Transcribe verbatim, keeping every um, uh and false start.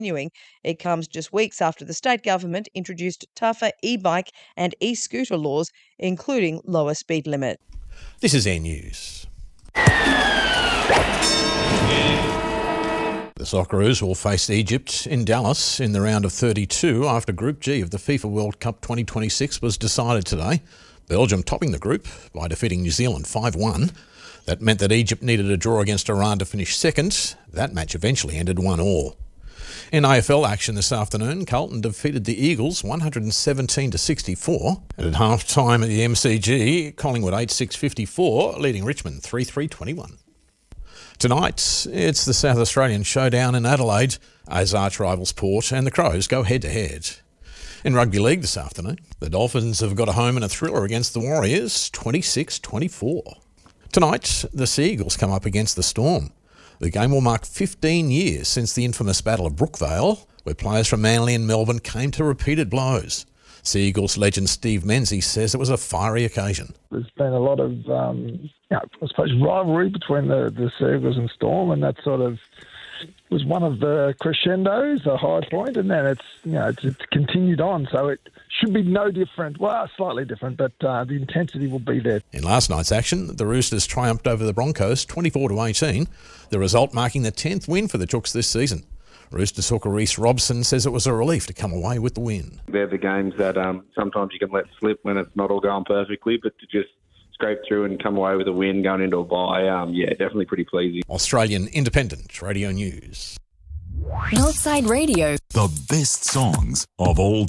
continuing. It comes just weeks after the state government introduced tougher e-bike and e-scooter laws, including lower speed limit. This is Air News. The Socceroos will face Egypt in Dallas in the round of thirty-two after Group G of the FIFA World Cup twenty twenty-six was decided today. Belgium topping the group by defeating New Zealand five one. That meant that Egypt needed a draw against Iran to finish second. That match eventually ended one all. In A F L action this afternoon, Carlton defeated the Eagles one hundred seventeen to sixty-four. And at half-time at the M C G, Collingwood eight six fifty-four, leading Richmond three three twenty-one. Tonight, it's the South Australian showdown in Adelaide as arch rivals Port and the Crows go head-to-head. In rugby league this afternoon, the Dolphins have got a home in a thriller against the Warriors, twenty-six twenty-four. Tonight, the Sea Eagles come up against the Storm. The game will mark fifteen years since the infamous Battle of Brookvale, where players from Manly and Melbourne came to repeated blows. Sea Eagles legend Steve Menzies says it was a fiery occasion. There's been a lot of, um, you know, I suppose, rivalry between the, the Sea Eagles and Storm, and that sort of was one of the crescendos, the high point, and then it's, you know, it's, it's continued on. So it should be no different. Well, slightly different, but uh, the intensity will be there. In last night's action, the Roosters triumphed over the Broncos twenty-four to eighteen, the result marking the tenth win for the Chooks this season. Roosters hooker Reece Robson says it was a relief to come away with the win. They're the games that um, sometimes you can let slip when it's not all going perfectly, but to just scrape through and come away with a win going into a bye, um, yeah, definitely pretty pleasing. Australian Independent Radio News. Northside Radio. The best songs of all time.